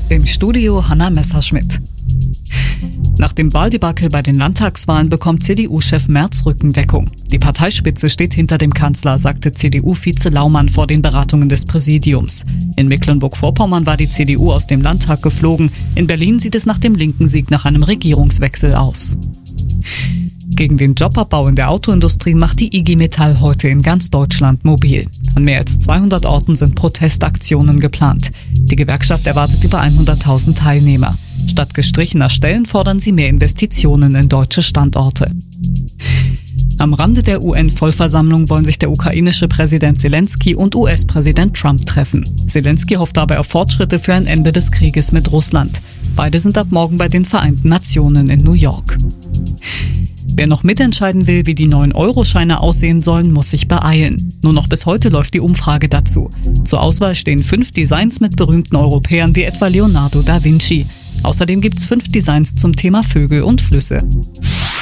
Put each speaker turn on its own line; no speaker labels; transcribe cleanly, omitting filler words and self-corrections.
Im Studio Hanna Messerschmidt. Nach dem Wahldebakel bei den Landtagswahlen bekommt CDU-Chef Merz Rückendeckung. Die Parteispitze steht hinter dem Kanzler, sagte CDU-Vize Laumann vor den Beratungen des Präsidiums. In Mecklenburg-Vorpommern war die CDU aus dem Landtag geflogen. In Berlin sieht es nach dem linken Sieg nach einem Regierungswechsel aus. Gegen den Jobabbau in der Autoindustrie macht die IG Metall heute in ganz Deutschland mobil. An mehr als 200 Orten sind Protestaktionen geplant. Die Gewerkschaft erwartet über 100.000 Teilnehmer. Statt gestrichener Stellen fordern sie mehr Investitionen in deutsche Standorte. Am Rande der UN-Vollversammlung wollen sich der ukrainische Präsident Zelensky und US-Präsident Trump treffen. Zelensky hofft dabei auf Fortschritte für ein Ende des Krieges mit Russland. Beide sind ab morgen bei den Vereinten Nationen in New York. Wer noch mitentscheiden will, wie die neuen Euroscheine aussehen sollen, muss sich beeilen. Nur noch bis heute läuft die Umfrage dazu. Zur Auswahl stehen 5 Designs mit berühmten Europäern wie etwa Leonardo da Vinci. Außerdem gibt es 5 Designs zum Thema Vögel und Flüsse.